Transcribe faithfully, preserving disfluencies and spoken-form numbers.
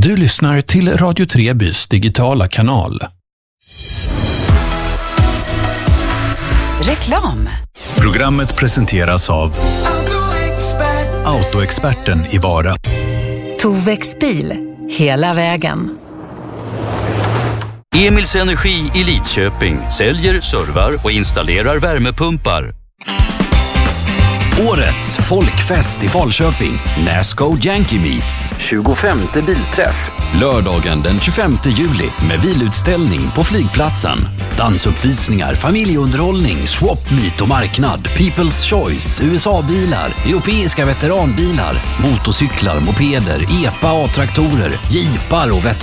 Du lyssnar till Radio Trebys digitala kanal. Reklam. Programmet presenteras av Autoexperten i Vara. Tovex bil, hela vägen. Emils Energi i Lidköping säljer, servar och installerar värmepumpar. Årets folkfest i Falköping. Nasco Yankee Meets. tjugofemte bilträff. Lördagen den tjugofemte juli med bilutställning på flygplatsen. Dansuppvisningar, familjeunderhållning, swap meet och marknad. People's Choice, U S A-bilar, europeiska veteranbilar, motorcyklar, mopeder, E P A A-traktorer, jeepar och veteranbilar.